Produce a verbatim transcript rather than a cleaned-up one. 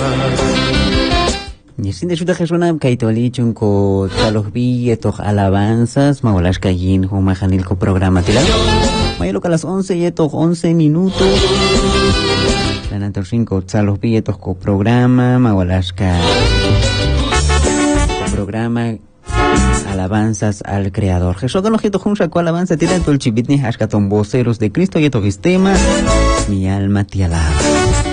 Y sin de chuta jesuna kaitoli chunko talohbi etok alabanzas mawalash kayin humajanil ko programa tila. Mayelo a las once y etok once minutos. La nator cinco talohbi etok ko programa mawalash ka programa alabanzas al creador. Jesús con ojito juncha ko alabanza tila tol chibitni hashkaton voceros de Cristo y etok sistema. Mi alma te alaba.